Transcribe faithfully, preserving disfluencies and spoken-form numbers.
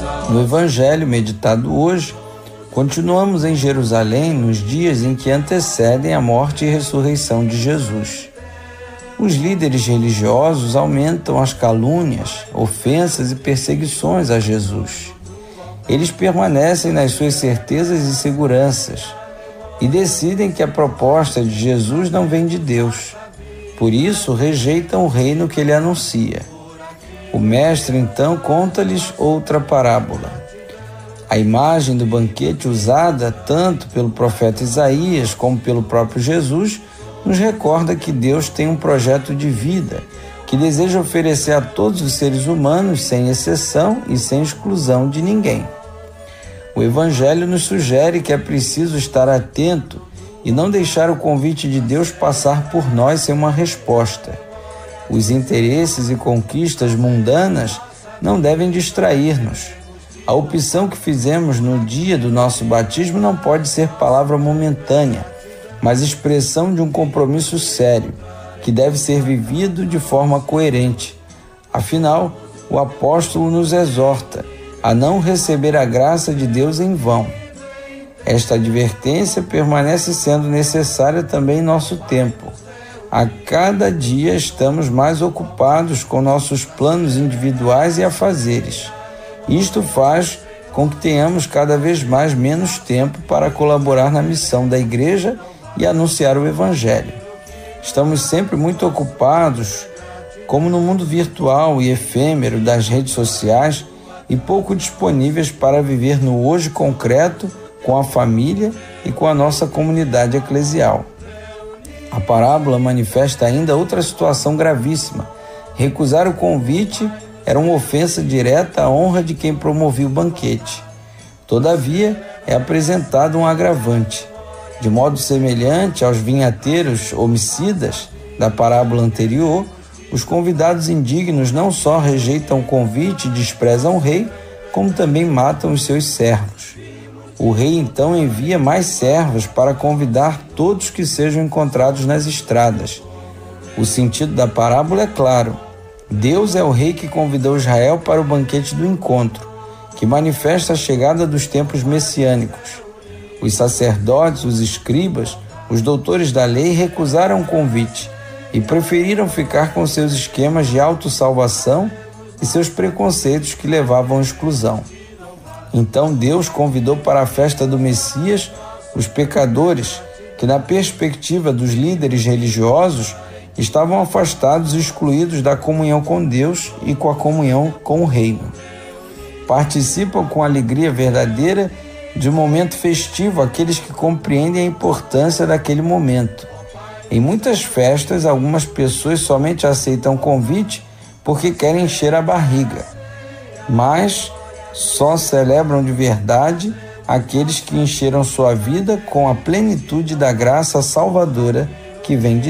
No Evangelho meditado hoje, continuamos em Jerusalém nos dias em que antecedem a morte e ressurreição de Jesus. Os líderes religiosos aumentam as calúnias, ofensas e perseguições a Jesus. Eles permanecem nas suas certezas e seguranças e decidem que a proposta de Jesus não vem de Deus. Por isso, rejeitam o reino que ele anuncia. O mestre, então, conta-lhes outra parábola. A imagem do banquete usada tanto pelo profeta Isaías como pelo próprio Jesus nos recorda que Deus tem um projeto de vida que deseja oferecer a todos os seres humanos, sem exceção e sem exclusão de ninguém. O Evangelho nos sugere que é preciso estar atento e não deixar o convite de Deus passar por nós sem uma resposta. Os interesses e conquistas mundanas não devem distrair-nos. A opção que fizemos no dia do nosso batismo não pode ser palavra momentânea, mas expressão de um compromisso sério, que deve ser vivido de forma coerente. Afinal, o apóstolo nos exorta a não receber a graça de Deus em vão. Esta advertência permanece sendo necessária também em nosso tempo. A cada dia estamos mais ocupados com nossos planos individuais e afazeres. Isto faz com que tenhamos cada vez mais menos tempo para colaborar na missão da igreja e anunciar o Evangelho. Estamos sempre muito ocupados, como no mundo virtual e efêmero das redes sociais, e pouco disponíveis para viver no hoje concreto com a família e com a nossa comunidade eclesial. A parábola manifesta ainda outra situação gravíssima. Recusar o convite era uma ofensa direta à honra de quem promovia o banquete. Todavia, é apresentado um agravante. De modo semelhante aos vinhateiros homicidas da parábola anterior, os convidados indignos não só rejeitam o convite e desprezam o rei, como também matam os seus servos. O rei então envia mais servos para convidar todos que sejam encontrados nas estradas. O sentido da parábola é claro. Deus é o rei que convidou Israel para o banquete do encontro, que manifesta a chegada dos tempos messiânicos. Os sacerdotes, os escribas, os doutores da lei recusaram o convite e preferiram ficar com seus esquemas de autossalvação e seus preconceitos que levavam à exclusão. Então Deus convidou para a festa do Messias os pecadores que, na perspectiva dos líderes religiosos, estavam afastados e excluídos da comunhão com Deus e com a comunhão com o reino. Participam com alegria verdadeira de um momento festivo aqueles que compreendem a importância daquele momento. Em muitas festas, algumas pessoas somente aceitam o convite porque querem encher a barriga, mas só celebram de verdade aqueles que encheram sua vida com a plenitude da graça salvadora que vem de